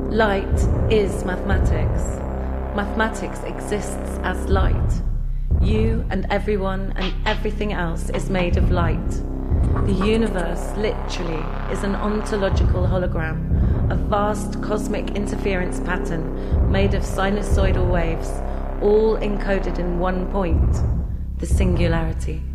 Light is mathematics. Mathematics exists as light. You and everyone and everything else is made of light. The universe, literally, is an ontological hologram, a vast cosmic interference pattern made of sinusoidal waves, all encoded in one point, the singularity.